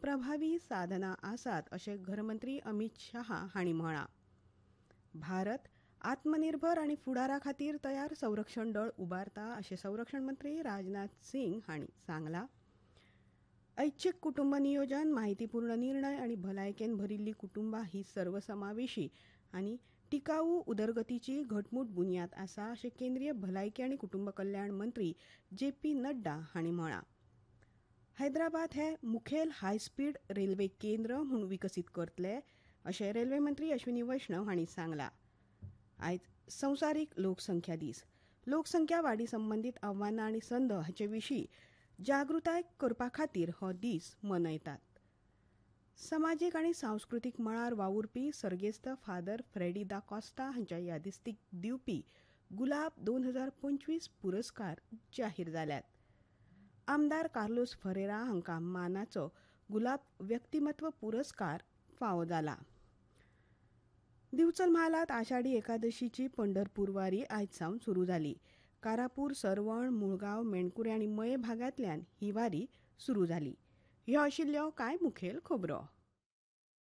प्रभावी साधना आसात अशें घरमंत्री अमित शाह हांणी म्हळां. भारत आत्मनिर्भर आनी फुडारा खातीर तयार संरक्षण दळ उबारता अशें संरक्षण मंत्री राजनाथ सिंग हांणी सांगलां. ऐच्छिक कुटुंब नियोजन, माहितीपूर्ण निर्णय आनी भलायकेन भरिल्लीं कुटुंबां ही सर्वसमावेशी आनी टिकाऊ उदरगतीची घटमूट बुनयाद आसा अशें केंद्रीय भलायकी आनी कुटुंब कल्याण मंत्री जे.पी. नड्डा हांणी म्हळां. हैदराबाद हे मुखेल हायस्पीड रेल्वे केंद्र म्हूण विकसीत करतले अशें रेल्वे मंत्री अश्विनी वैष्णव हांणी सांगलां. आयज संवसारीक लोकसंख्या दीस. लोकसंख्या वाडी संबंदीत आव्हानां आनी संद हाचे विशीं जागृताय करपा खातीर हो दीस मनयतात. समाजीक आनी सांस्कृतीक मळार वावुरपी सर्गेस्त फादर फ्रेडी दा कॉस्टा हांच्या यादिस्तीक दिवपी गुलाब 2025 पुरस्कार जाहीर जाल्यात. आमदार कार्लोस फरेरा हांकां मानाचो गुलाब व्यक्तिमत्व पुरस्कार फावो जाला. दिवचल म्हालांत आषाढी एकादशीची पंढरपूर वारी आयज सावन सुरू जाली. कारापूर, सरवण, मुळगांव, मेणकुरे आनी मये भागांतल्यान ही वारी सुरू जाली. ह्यो आशिल्ल्यो कांय मुखेल खबरो.